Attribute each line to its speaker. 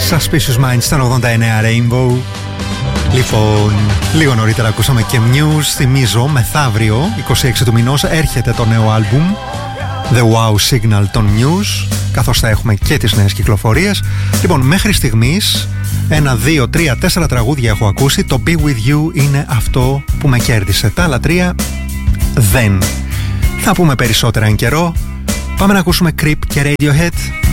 Speaker 1: Suspicious Minds ήταν 89 Rainbow. Λοιπόν, λίγο νωρίτερα ακούσαμε και Muse. Θυμίζω, μεθαύριο 26 του μηνός έρχεται το νέο άλμπουμ The Wow Signal των Muse, καθώς θα έχουμε και τις νέες κυκλοφορίες. Λοιπόν, μέχρι στιγμής 1, 2, 3, 4 τραγούδια έχω ακούσει. Το Be With You είναι αυτό που με κέρδισε. Τα άλλα 3 δεν. Θα πούμε περισσότερα εν καιρό. Πάμε να ακούσουμε Creep και Radiohead.